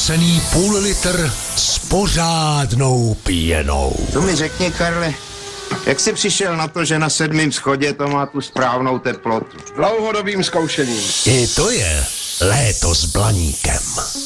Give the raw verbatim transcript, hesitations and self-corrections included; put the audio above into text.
nenucený půl litr s pořádnou pěnou. To mi řekni, Karle, jak jsi přišel na to, že na sedmém schodě to má tu správnou teplotu? Dlouhodobým zkoušením. I to je léto s Blaníkem.